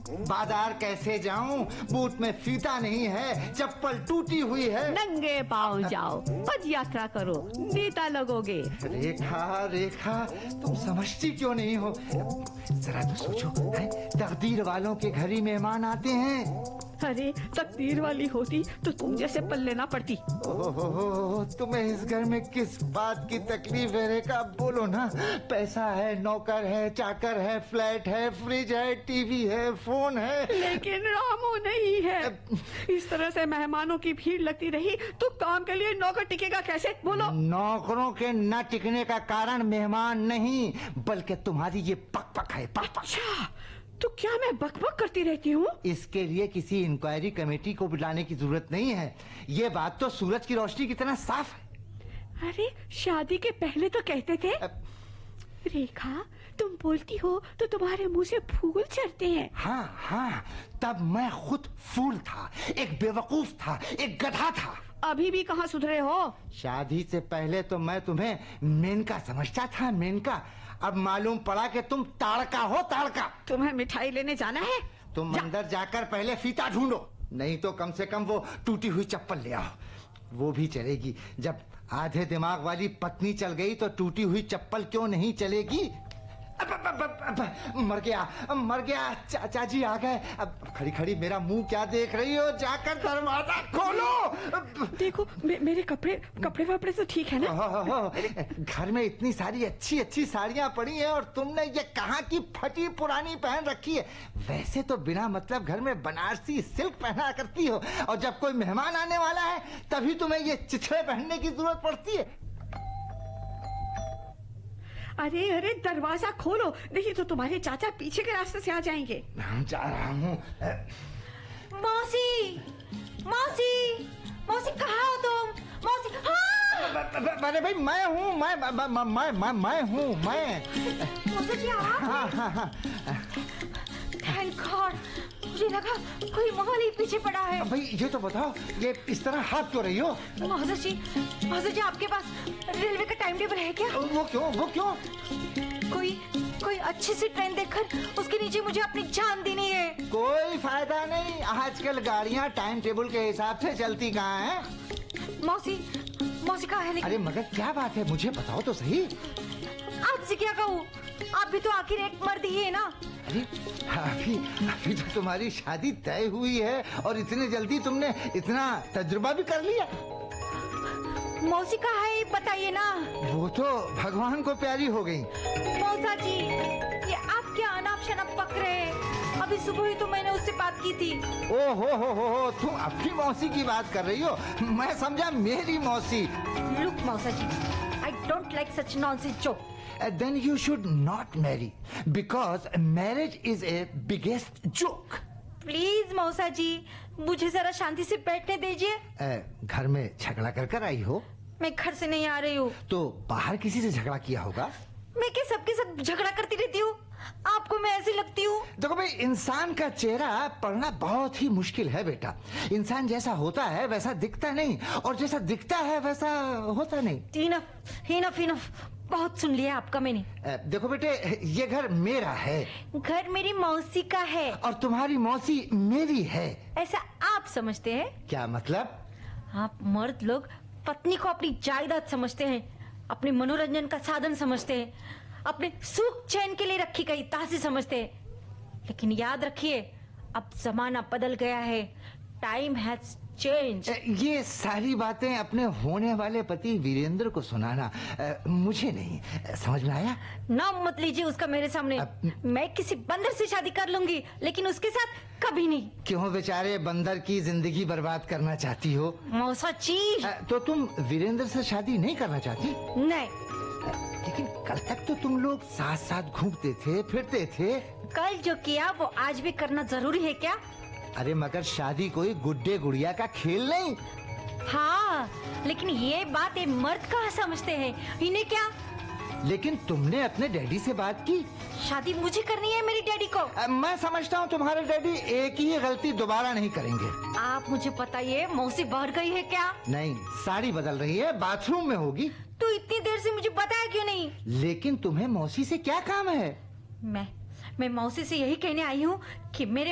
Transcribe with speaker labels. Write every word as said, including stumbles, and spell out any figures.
Speaker 1: बाजार कैसे जाऊं? बूट में फीता नहीं है, चप्पल टूटी हुई है।
Speaker 2: नंगे पाँव जाओ, पद यात्रा करो, नेता लगोगे।
Speaker 1: रेखा रेखा, तुम समझती क्यों नहीं हो? जरा तो सोचो, है? तकदीर वालों के घर ही मेहमान आते हैं।
Speaker 2: अरे तकदीर वाली होती तो तुम जैसे पल्ले ना पड़ती।
Speaker 1: ओहो, तुम्हें इस घर में किस बात की तकलीफ है रेखा? बोलो ना। पैसा है, नौकर है, चाकर है, फ्लैट है, फ्रिज है, टीवी है, फोन है,
Speaker 2: लेकिन रामू नहीं है। इस तरह से मेहमानों की भीड़ लगती रही तो काम के लिए नौकर टिकेगा कैसे? बोलो।
Speaker 1: नौकरों के न टिकने का कारण मेहमान नहीं, बल्कि तुम्हारी ये पक पक है, पक पक।
Speaker 2: अच्छा, तो क्या मैं बकबक करती रहती हूँ?
Speaker 1: इसके लिए किसी इंक्वायरी कमेटी को बुलाने की जरूरत नहीं है। ये बात तो सूरज की रोशनी की तरह साफ है।
Speaker 2: अरे शादी के पहले तो कहते थे।
Speaker 1: अब...
Speaker 2: रेखा, तुम बोलती हो तो तुम्हारे मुंह से फूल झड़ते हैं।
Speaker 1: हाँ हाँ, तब मैं खुद फूल था, एक बेवकूफ था, एक गधा था।
Speaker 2: अभी भी कहाँ सुधरे हो?
Speaker 1: शादी से पहले तो मैं तुम्हें मेनका समझता था, मेनका। अब मालूम पड़ा कि तुम ताड़का हो, ताड़का।
Speaker 2: तुम्हें मिठाई लेने जाना है?
Speaker 1: तुम
Speaker 2: जा।
Speaker 1: अंदर जाकर पहले फीता ढूंढो, नहीं तो कम से कम वो टूटी हुई चप्पल ले आओ। वो भी चलेगी। जब आधे दिमाग वाली पत्नी चल गई तो टूटी हुई चप्पल क्यों नहीं चलेगी? अब, अब, अब, अब, अब, मर गया मर गया चाचा जी आ गए। अब खड़ी खड़ी मेरा मुंह क्या देख रही हो? जाकर दरवाजा खोलो।
Speaker 2: देखो मे, मेरे कपड़े कपड़े वपड़े तो ठीक है ना?
Speaker 1: हो, हो, हो, घर में इतनी सारी अच्छी अच्छी साड़ियां पड़ी हैं और तुमने ये कहाँ की फटी पुरानी पहन रखी है। वैसे तो बिना मतलब घर में बनारसी सिल्क पहना करती हो, और जब कोई मेहमान आने वाला है तभी तुम्हें ये चिथड़े पहनने की जरूरत पड़ती है।
Speaker 2: अरे अरे दरवाजा खोलो, नहीं तो तुम्हारे चाचा पीछे के रास्ते से आ जाएंगे।
Speaker 1: मैं जा रहा हूँ।
Speaker 3: मौसी, मौसी, मौसी कहाँ हो तुम? मौसी, हाँ!
Speaker 1: अरे भाई मैं हूँ, मैं मैं मैं मैं मैं हूँ, मैं।
Speaker 3: मौसी जी आप?
Speaker 1: हाँ हाँ हाँ।
Speaker 3: थैंक गॉड, मुझे लगा कोई माहौल ही पीछे पड़ा है।
Speaker 1: भाई ये तो बताओ, ये इस तरह हाथ क्यों रही हो?
Speaker 3: मौसी जी, मौसी जी आपके पास रेलवे का टाइम टेबल है क्या?
Speaker 1: वो क्यों वो क्यों?
Speaker 3: कोई कोई अच्छी सी ट्रेन देखकर उसके नीचे मुझे अपनी जान देनी है।
Speaker 1: कोई फायदा नहीं, आजकल गाड़ियाँ टाइम टेबल के हिसाब से चलती कहाँ हैं?
Speaker 3: मौसी, मौसी कहाँ है?
Speaker 1: अरे मगर क्या बात है, मुझे बताओ तो सही।
Speaker 3: आपसे क्या कहूँ, आप भी तो आखिर एक मर्द ही है ना।
Speaker 1: अरे अभी अभी तो तुम्हारी शादी तय हुई है और इतने जल्दी तुमने इतना तजुर्बा भी कर लिया।
Speaker 3: मौसी कहाँ है बताइए ना।
Speaker 1: वो तो भगवान को प्यारी हो गई।
Speaker 3: मौसा जी, ये आप क्या अनाप शनाप पक रहे हैं? अभी सुबह ही तो मैंने उससे बात की थी।
Speaker 1: ओ हो हो हो हो, तुम अपनी मौसी की बात कर रही हो, मैं समझा मेरी मौसी।
Speaker 3: लुक मौसा जी, I don't like such nonsense joke.
Speaker 1: Uh, then you should not marry because marriage is a biggest joke.
Speaker 3: Please मौसा जी, मुझे जरा शांति से बैठने दीजिए।
Speaker 1: uh, घर में झगड़ा कर कर आई हो?
Speaker 3: मैं घर से नहीं आ रही हूँ।
Speaker 1: तो बाहर किसी से झगड़ा किया होगा?
Speaker 3: मैं क्या सबके साथ झगड़ा करती रहती हूँ? आपको मैं ऐसी लगती हूँ?
Speaker 1: देखो भाई, इंसान का चेहरा पढ़ना बहुत ही मुश्किल है बेटा। इंसान जैसा होता है वैसा दिखता नहीं, और जैसा दिखता है वैसा होता नहीं।
Speaker 3: इनफ इनफ इनफ, बहुत सुन लिया आपका मैंने।
Speaker 1: uh, देखो बेटे, ये घर मेरा है।
Speaker 3: घर मेरी मौसी का है।
Speaker 1: और तुम्हारी मौसी मेरी है।
Speaker 3: ऐसा आप समझते हैं?
Speaker 1: क्या मतलब?
Speaker 3: आप मर्द लोग पत्नी को अपनी जायदाद समझते हैं, अपने मनोरंजन का साधन समझते हैं, अपने सुख चैन के लिए रखी गई तासी समझते हैं। लेकिन याद रखिए, अब जमाना बदल गया है। Time has change.
Speaker 1: ये सारी बातें अपने होने वाले पति वीरेंद्र को सुनाना आ, मुझे नहीं समझ में आया।
Speaker 3: नाम मत लीजिए उसका मेरे सामने।
Speaker 1: अब...
Speaker 3: मैं किसी बंदर से शादी कर लूंगी, लेकिन उसके साथ कभी नहीं।
Speaker 1: क्यों बेचारे बंदर की जिंदगी बर्बाद करना चाहती हो?
Speaker 3: मौसा जी,
Speaker 1: आ, तो तुम वीरेंद्र से शादी नहीं करना चाहती?
Speaker 3: नहीं।
Speaker 1: लेकिन कल तक तो तुम लोग साथ साथ घूमते थे, फिरते थे।
Speaker 3: कल जो किया वो आज भी करना जरूरी है क्या?
Speaker 1: अरे मगर शादी कोई गुड्डे गुड़िया का खेल नहीं।
Speaker 3: हाँ, लेकिन ये बात ये मर्द कहाँ समझते हैं, इन्हें क्या?
Speaker 1: लेकिन तुमने अपने डैडी से बात की?
Speaker 3: शादी मुझे करनी है मेरी डैडी को।
Speaker 1: आ, मैं समझता हूँ तुम्हारे डैडी एक ही गलती दोबारा नहीं करेंगे।
Speaker 3: आप मुझे बताइए, मौसी बढ़ गई है क्या?
Speaker 1: नहीं, साड़ी बदल रही है, बाथरूम में होगी।
Speaker 3: तो इतनी देर से मुझे बताया क्यों नहीं?
Speaker 1: लेकिन तुम्हें मौसी से क्या काम है?
Speaker 3: मैं मैं मौसी से यही कहने आई हूँ कि मेरे